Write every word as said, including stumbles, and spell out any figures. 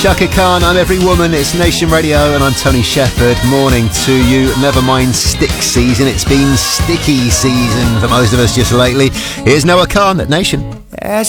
Chaka Khan, I'm Every Woman. It's Nation Radio and I'm Tony Shepherd. Morning to you. Never mind stick season, it's been sticky season for most of us just lately. Here's Noah Khan at Nation. As